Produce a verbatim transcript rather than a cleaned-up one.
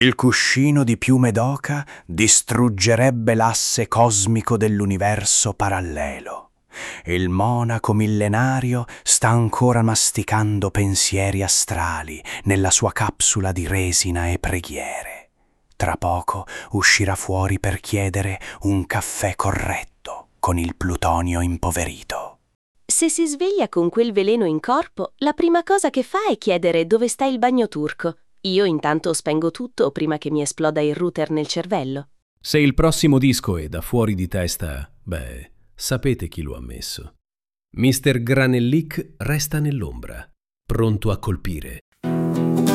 Il cuscino di piume d'oca distruggerebbe l'asse cosmico dell'universo parallelo. Il monaco millenario sta ancora masticando pensieri astrali nella sua capsula di resina e preghiere. Tra poco uscirà fuori per chiedere un caffè corretto con il plutonio impoverito. Se si sveglia con quel veleno in corpo, la prima cosa che fa è chiedere dove sta il bagno turco. Io intanto spengo tutto prima che mi esploda il router nel cervello. Se il prossimo disco è da fuori di testa, beh, sapete chi lo ha messo. mister Granellic resta nell'ombra, pronto a colpire